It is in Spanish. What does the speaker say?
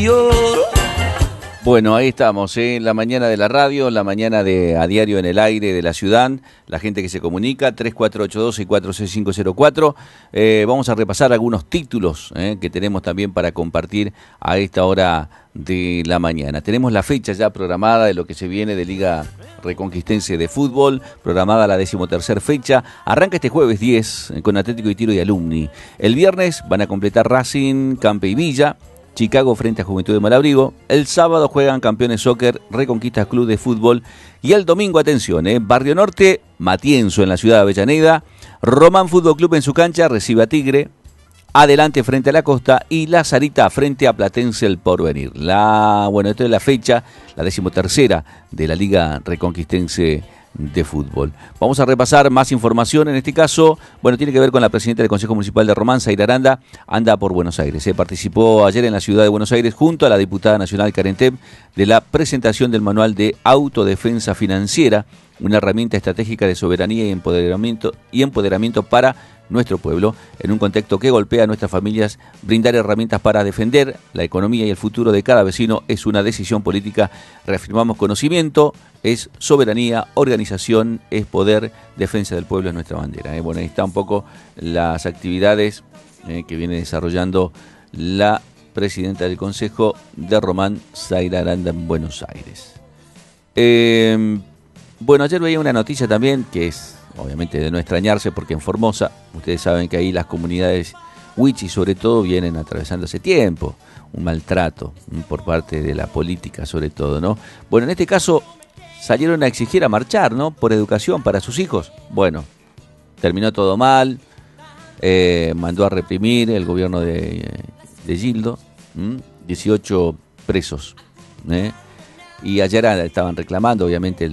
Bueno, ahí estamos, la mañana de la radio, la mañana de A Diario en el Aire de la ciudad, la gente que se comunica, 3482 y 46504. Vamos a repasar algunos títulos que tenemos también para compartir a esta hora de la mañana. Tenemos la fecha ya programada de lo que se viene de Liga Reconquistense de Fútbol, programada la 13ª fecha. Arranca este jueves 10 con Atlético y Tiro y Alumni. El viernes van a completar Racing, Campe y Villa. Chicago frente a Juventud de Malabrigo. El sábado juegan Campeones Soccer, Reconquista Club de Fútbol. Y el domingo, atención, Barrio Norte, Matienzo en la ciudad de Avellaneda. Román Fútbol Club en su cancha recibe a Tigre. Adelante frente a la Costa. Y La Sarita frente a Platense El Porvenir. Esta es la fecha, la 13ª de la Liga Reconquistense de Fútbol. Vamos a repasar más información, en este caso, tiene que ver con la presidenta del Consejo Municipal de Román, Zaira Aranda, anda por Buenos Aires. Participó ayer en la ciudad de Buenos Aires junto a la diputada nacional Karen Tep de la presentación del manual de autodefensa financiera, una herramienta estratégica de soberanía y empoderamiento para nuestro pueblo, en un contexto que golpea a nuestras familias. Brindar herramientas para defender la economía y el futuro de cada vecino es una decisión política. Reafirmamos: conocimiento es soberanía, organización es poder, defensa del pueblo es nuestra bandera. Ahí está un poco las actividades que viene desarrollando la presidenta del Consejo de Román, Zaira Aranda, en Buenos Aires. Ayer veía una noticia también que es obviamente de no extrañarse, porque en Formosa, ustedes saben que ahí las comunidades wichí sobre todo vienen atravesando hace tiempo un maltrato por parte de la política sobre todo, ¿no? En este caso salieron a exigir, a marchar, ¿no?, por educación para sus hijos. Terminó todo mal, mandó a reprimir el gobierno de Gildo, 18 presos, y ayer estaban reclamando obviamente